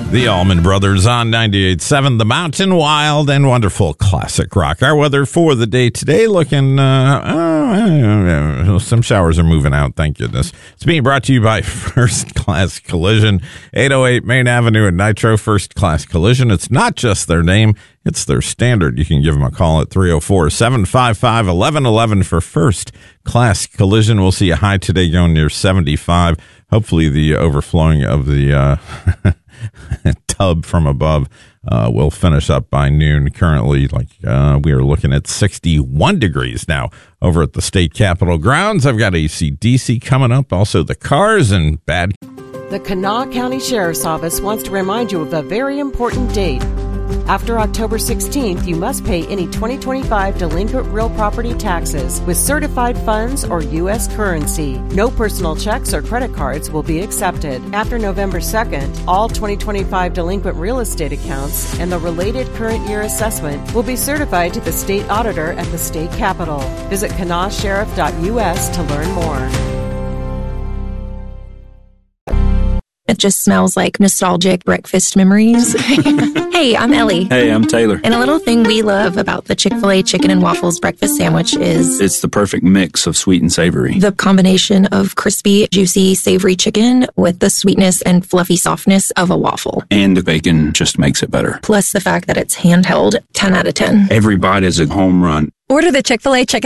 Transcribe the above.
The Allman Brothers on 98.7, The Mountain, wild and wonderful classic rock. Our weather for the day today looking, some showers are moving out, thank goodness. It's being brought to you by First Class Collision, 808 Main Avenue in Nitro. First Class Collision. It's not just their name, it's their standard. You can give them a call at 304-755-1111 for First Class Collision. We'll see a high today going near 75. Hopefully the overflowing of the tub from above will finish up by noon. Currently, we are looking at 61 degrees now over at the state capitol grounds. I've got AC/DC coming up, also the Cars and bad. The Kanawha County Sheriff's Office wants to remind you of a very important date. After October 16th, you must pay any 2025 delinquent real property taxes with certified funds or U.S. currency. No personal checks or credit cards will be accepted. After November 2nd, all 2025 delinquent real estate accounts and the related current year assessment will be certified to the state auditor at the state capitol. Visit kanawhasheriff.us to learn more. It just smells like nostalgic breakfast memories. Hey, I'm Ellie. Hey, I'm Taylor. And a little thing we love about the Chick-fil-A chicken and waffles breakfast sandwich is it's the perfect mix of sweet and savory. The combination of crispy, juicy, savory chicken with the sweetness and fluffy softness of a waffle. And the bacon just makes it better. Plus the fact that it's handheld, 10 out of 10. Every bite is a home run. Order the Chick-fil-A chicken